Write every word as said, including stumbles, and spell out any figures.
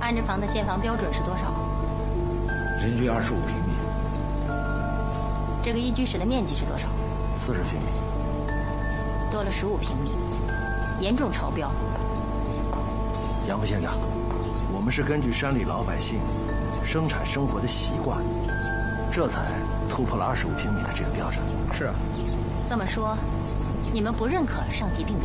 安置房的建房标准是多少？ 人均二十五平米。 这个一居室的面积是多少？ 四十平米。 多了十五平米，严重超标。 杨副县长，我们是根据山里老百姓生产生活的习惯，这才突破了二十五平米的这个标准。 是啊。 这么说，你们不认可上级定的